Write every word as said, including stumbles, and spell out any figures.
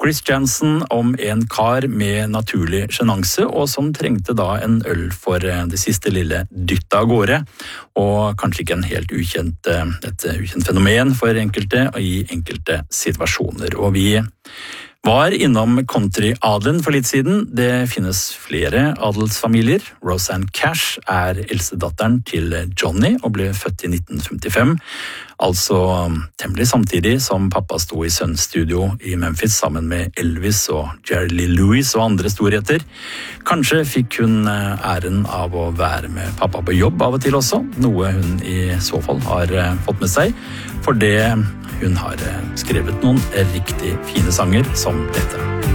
Chris Jansen om en kar med naturlig sjenanse, og som trengte da en øl for det siste lille dyttet av gårde, og kanskje ikke en helt ukjent, et ukjent fenomen for enkelte i enkelte situasjoner. Og vi var innom country-adelen for litt siden. Det finnes flere adelsfamilier. Rosanne Cash er eldstedatteren til Johnny og ble født i nitten femtifem, altså temmelig samtidig som pappa sto i sønnstudio i Memphis sammen med Elvis og Jerry Lee Lewis og andre storheter. Kanskje fikk hun æren av å være med pappa på jobb av og til også, noe hun i så fall har fått med seg, for det hun har skrevet noen riktig fine sanger som dette.